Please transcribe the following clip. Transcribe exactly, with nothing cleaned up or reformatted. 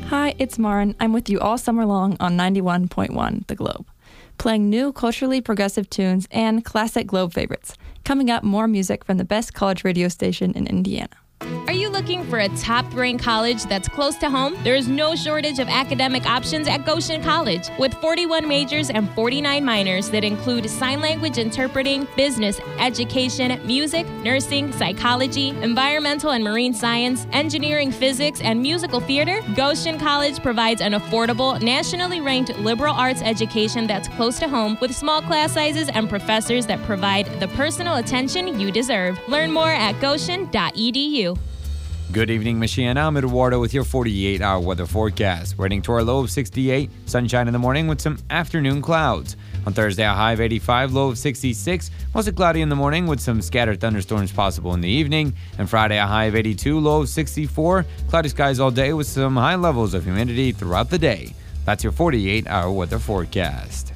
Hi, it's Marin. I'm with you all summer long on ninety-one point one The Globe, playing new culturally progressive tunes and classic Globe favorites. Coming up, more music from the best college radio station in Indiana. Are you looking for a top-ranked college that's close to home? There is no shortage of academic options at Goshen College. With forty-one majors and forty-nine minors that include sign language interpreting, business, education, music, nursing, psychology, environmental and marine science, engineering, physics, and musical theater, Goshen College provides an affordable, nationally ranked liberal arts education that's close to home with small class sizes and professors that provide the personal attention you deserve. Learn more at goshen dot e d u. Good evening, Michiana. I'm Eduardo with your forty-eight hour weather forecast. We're heading to our low of sixty-eight, sunshine in the morning with some afternoon clouds. On Thursday, a high of eighty-five, low of sixty-six, mostly cloudy in the morning with some scattered thunderstorms possible in the evening. And Friday, a high of eighty-two, low of sixty-four, cloudy skies all day with some high levels of humidity throughout the day. That's your forty-eight hour weather forecast.